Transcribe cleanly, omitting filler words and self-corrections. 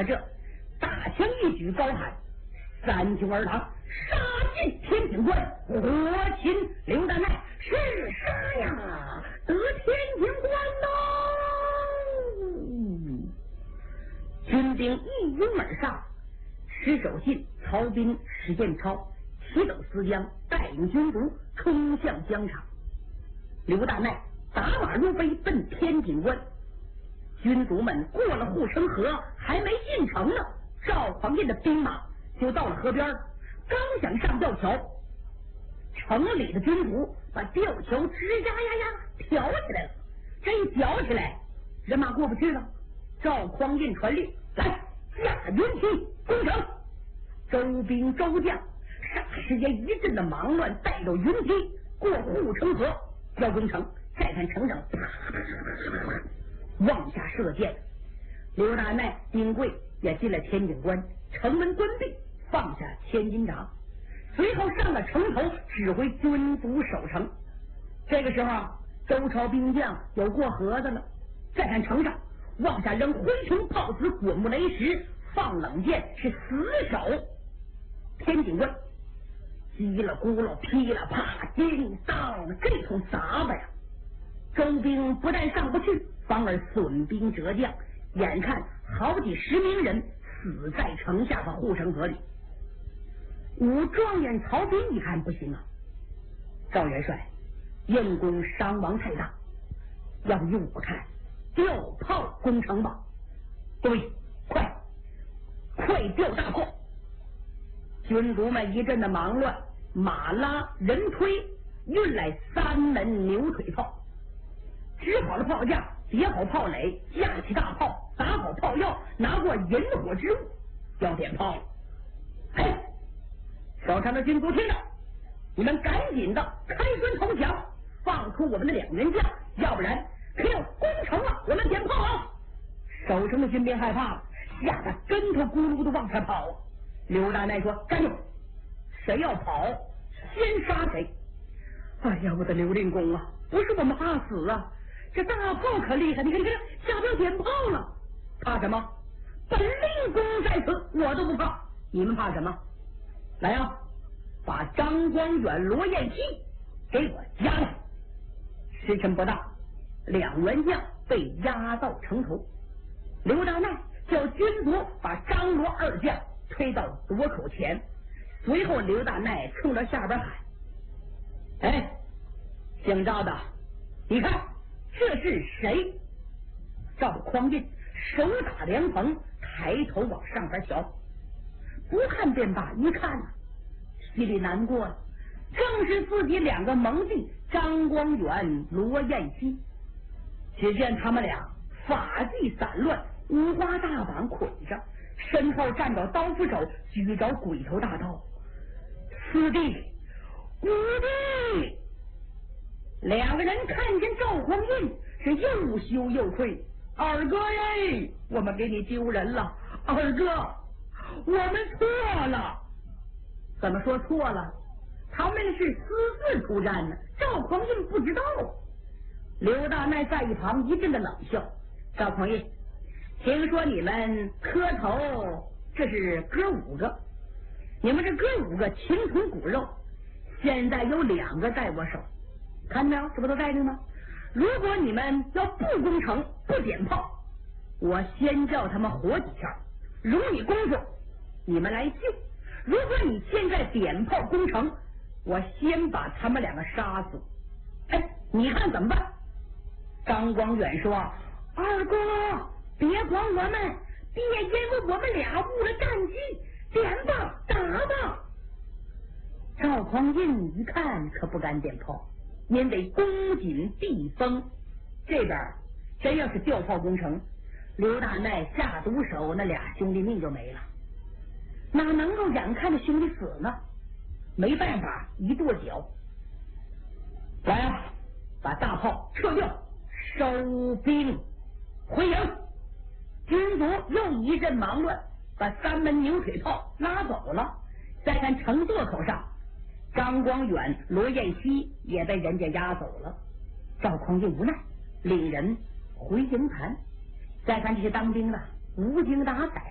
这大枪一举，高喊三军而堂，杀进天津关，活擒刘大奈，是杀呀，得天津关喽！军兵一拥而上，石守信、曹彬、史建超齐斗思江，带领军卒冲向疆场。刘大奈打马如飞，奔天津关。军卒们过了护城河，还没进城呢，赵匡胤的兵马就到了河边，刚想上吊桥，城里的军卒把吊桥吱呀呀呀挑起来了。这一挑起来，人马过不去了。赵匡胤传令，来架云梯攻城。周兵周将霎时间一阵的忙乱，带着云梯过护城河要攻城。再看城上往下射箭，刘大奈、丁贵也进了天津关，城门关闭，放下千斤闸，随后上了城头，指挥军卒守城。这个时候啊，周朝兵将有过河的了。再看城上往下扔灰熊炮子、滚木雷石，放冷箭，是死守天津关。叽了咕噜，噼了啪，叮当，这通撒吧呀！周兵不但上不去，反而损兵折将，眼看好几十名人死在城下的护城河里。武状元曹彬一看不行啊，赵元帅，燕公伤亡太大，要不依我看，调炮攻城吧。对，快调大炮！军卒们一阵的忙乱，马拉人推，运来3门牛腿炮。支好了炮架，叠好炮垒，架起大炮，打好炮药，拿过引火之物，要点炮了。哎，守城的军卒听着，你们赶紧的开砖投降，放出我们的2员将，要不然可要攻城了，我们点炮啊！守城的军兵害怕了，吓得跟头咕噜的往前跑啊。刘大奈说：“站住！谁要跑，先杀谁！”哎呀，我的刘令公啊，不是我们怕死啊，这大炮可厉害，你看，下边点炮了，怕什么？本令公在此，我都不怕，你们怕什么？来啊，把张光远、罗彦熙给我押来！时辰不大，2员将被押到城头。刘大奈叫军卒把张罗2将推到垛口前，随后刘大奈冲着下边喊：“哎，姓赵的，你看这是谁？”赵匡胤手打凉棚，抬头往上边瞧，不看便罢，一看心里难过了，正是自己2个盟弟张光远、罗彦熙。只见他们俩发髻散乱，五花大绑捆上，身后站着刀斧手，举着鬼头大刀。四弟、五弟，2个人看见赵匡胤是又羞又愧。二哥耶，我们给你丢人了，二哥，我们错了。怎么说错了？他们是私自出战呢，赵匡胤不知道。刘大奈在一旁一阵的冷笑。赵匡胤，听说你们磕头，这是哥5个，你们这哥5个情同骨肉，现在有2个在我手，看到没有？这不都在这吗？如果你们要不攻城，不点炮，我先叫他们活几天，容你功夫，你们来救。如果你现在点炮攻城，我先把他们2个杀死。哎，你看怎么办？张光远说：“二哥，别管我们，别因为我们俩误了战机，点吧，打吧。”赵匡胤一看，可不敢点炮，因为公瑾避风，这边真要是调炮攻城，刘大奈下毒手，那俩兄弟命就没了，哪能够眼看着兄弟死呢？没办法，一跺脚，来啊，把大炮撤掉，收兵回营。军卒又一阵忙乱，把3门牛腿炮拉走了。再看城垛口上，张光远、罗彦熙也被人家押走了。赵匡胤无奈，领人回营盘。再看这些当兵的无精打采，